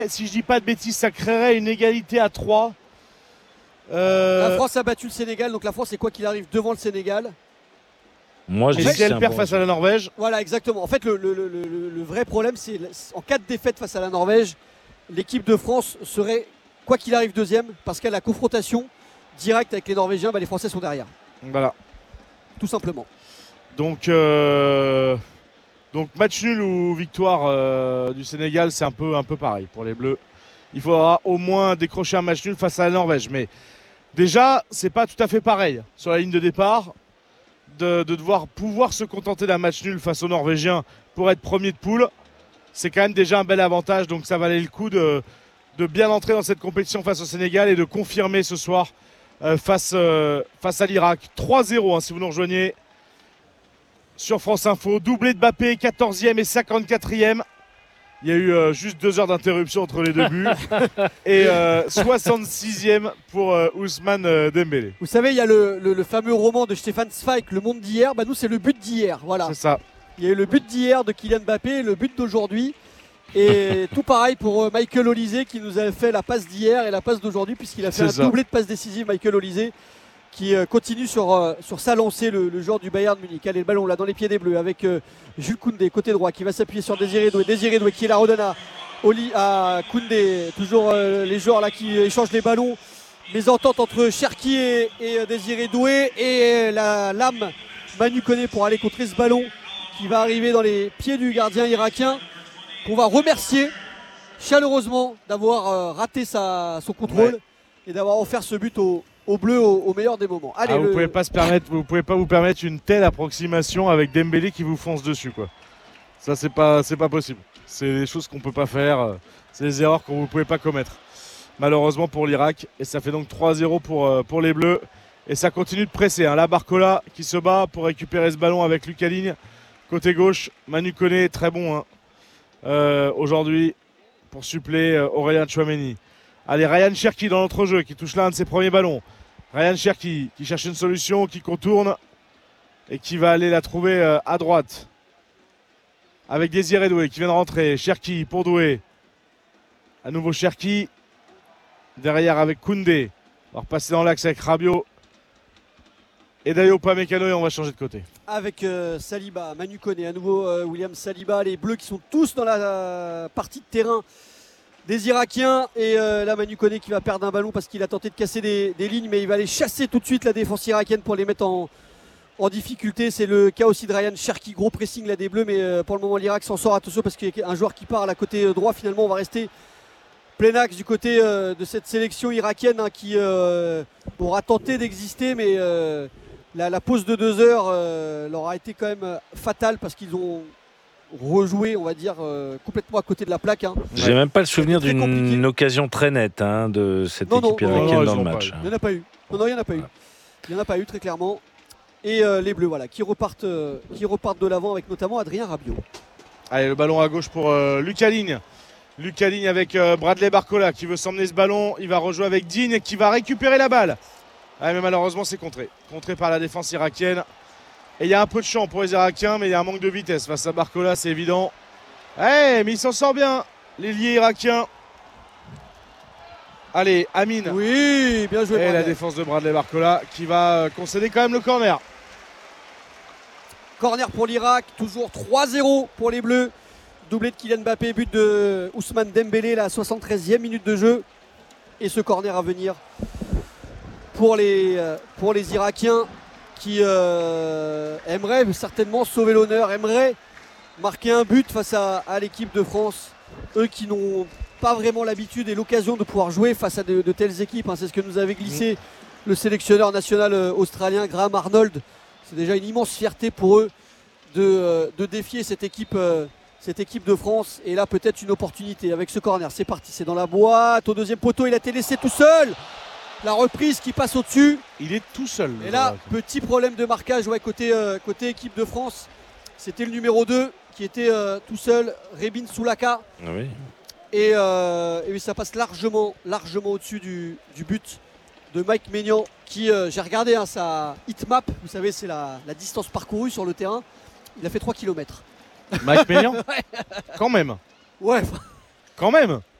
Si je dis pas de bêtises, ça créerait une égalité à 3. La France a battu le Sénégal, donc la France est quoi qu'il arrive devant le Sénégal. Moi, je Et dis si que elle c'est un perd bon face jeu. à la Norvège, Voilà, exactement. En fait, le vrai problème, c'est en cas de défaite face à la Norvège, l'équipe de France serait, quoi qu'il arrive, deuxième, parce qu'à la confrontation directe avec les Norvégiens, les Français sont derrière, voilà. tout simplement. Donc match nul ou victoire du Sénégal, c'est un peu pareil pour les Bleus. Il faudra au moins décrocher un match nul face à la Norvège. Mais déjà, c'est pas tout à fait pareil sur la ligne de départ de devoir pouvoir se contenter d'un match nul face aux Norvégiens pour être premier de poule. C'est quand même déjà un bel avantage. Donc ça valait le coup de bien entrer dans cette compétition face au Sénégal et de confirmer ce soir face à l'Irak. 3-0 si vous nous rejoignez sur France Info. Doublé de Mbappé, 14e et 54e. Il y a eu juste 2 heures d'interruption entre les deux buts. Et 66e pour Ousmane Dembélé. Vous savez, il y a le fameux roman de Stéphane Zweig, Le Monde d'hier. Nous, c'est le but d'hier. Voilà. C'est ça. Il y a eu le but d'hier de Kylian Mbappé et le but d'aujourd'hui. Et tout pareil pour Michael Olise qui nous a fait la passe d'hier et la passe d'aujourd'hui, puisqu'il a fait C'est un ça. doublé de passe décisive, Michael Olise, qui continue sur sa lancée, le joueur du Bayern Munich. Allez, le ballon là dans les pieds des Bleus avec Jules Koundé, côté droit, qui va s'appuyer sur Désiré Doué. Désiré Doué qui la redonne à Koundé. Toujours les joueurs là qui échangent les ballons. Mésentente entre Cherki et Désiré Doué. Et la lame Manu Koné pour aller contrer ce ballon qui va arriver dans les pieds du gardien irakien, qu'on va remercier chaleureusement d'avoir raté son contrôle et d'avoir offert ce but au bleu au meilleur des moments. Allez, Vous pouvez pas vous permettre une telle approximation avec Dembélé qui vous fonce dessus, quoi. Ça, c'est pas possible. C'est des choses qu'on peut pas faire. C'est des erreurs que vous pouvez pas commettre. Malheureusement pour l'Irak. Et ça fait donc 3-0 pour les Bleus. Et ça continue de presser. Là, Barcola qui se bat pour récupérer ce ballon avec Lucas Digne. Côté gauche, Manu Koné, très bon aujourd'hui pour suppléer Aurélien Tchouaméni. Allez, Ryan Cherki dans l'entrejeu qui touche là un de ses premiers ballons. Ryan Cherki qui cherche une solution, qui contourne et qui va aller la trouver à droite. Avec Désiré Doué qui vient de rentrer. Cherki pour Doué. À nouveau Cherki. Derrière avec Koundé. On va repasser dans l'axe avec Rabiot. Et Dayo Upamecano et on va changer de côté. avec Saliba, Manu Koné, à nouveau William Saliba, les Bleus qui sont tous dans la partie de terrain des Irakiens. Et là Manu Koné qui va perdre un ballon parce qu'il a tenté de casser des lignes, mais il va aller chasser tout de suite la défense irakienne pour les mettre en difficulté. C'est le cas aussi de Ryan Cherki, gros pressing là des Bleus, mais pour le moment l'Irak s'en sort. Attention parce qu'il y a un joueur qui part à la côté droit. Finalement on va rester plein axe du côté de cette sélection irakienne qui aura tenté d'exister, mais la pause de 2 heures leur a été quand même fatale parce qu'ils ont rejoué, on va dire, complètement à côté de la plaque. J'ai même pas le souvenir Très compliqué. d'une occasion très nette de cette Non, équipe non, irakienne non, dans ils le ont match. Il n'y en a pas eu. Non, il n'y en a pas eu. Il n'y en a pas eu très clairement. Et les Bleus, voilà, qui repartent de l'avant avec notamment Adrien Rabiot. Allez, le ballon à gauche pour Lucas Digne. Lucas Digne avec Bradley Barcola qui veut s'emmener ce ballon. Il va rejouer avec Digne qui va récupérer la balle. Ah, mais malheureusement, c'est contré. Contré par la défense irakienne. Et il y a un peu de champ pour les Irakiens, mais il y a un manque de vitesse face à Barcola, c'est évident. Mais il s'en sort bien, l'ailier irakien. Allez, Amine. Oui, bien joué. Et la Bradley. défense de Bradley Barcola qui va concéder quand même le corner. Corner pour l'Irak, toujours 3-0 pour les Bleus. Doublé de Kylian Mbappé, but de Ousmane Dembélé, la 73e minute de jeu. Et ce corner à venir pour les Irakiens qui aimeraient certainement sauver l'honneur, aimeraient marquer un but face à l'équipe de France. Eux qui n'ont pas vraiment l'habitude et l'occasion de pouvoir jouer face à de telles équipes. C'est ce que nous avait glissé le sélectionneur national australien Graham Arnold. C'est déjà une immense fierté pour eux de défier cette équipe de France. Et là peut-être une opportunité avec ce corner. C'est parti, c'est dans la boîte. Au deuxième poteau, il a été laissé tout seul. La reprise qui passe au-dessus. Il est tout seul. Et là, petit problème de marquage côté équipe de France. C'était le numéro 2 qui était tout seul, Rebin Soulaka. Ah oui. Et ça passe largement au-dessus du but de Mike Maignan qui, j'ai regardé sa hitmap, vous savez c'est la distance parcourue sur le terrain, il a fait 3 km. Mike Maignan. Quand même. Ouais, Quand même.